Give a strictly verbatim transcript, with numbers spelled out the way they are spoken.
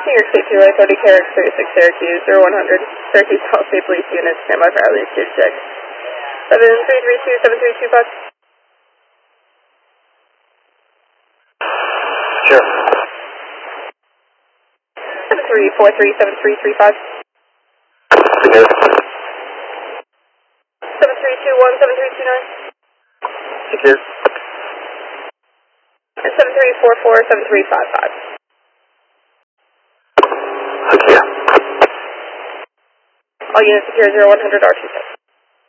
New York State two Authority K R X thirty-six Syracuse, zero one hundred, Syracuse South State Police Unit, standby for Alley Stage check. seven three three two, seven three two five. Sure. seven three four three, seven three three five. Good. seven three two one, seven three two nine. Secure. And seven three four four, seven three five five. Secure. All units secure, zero one hundred R two six.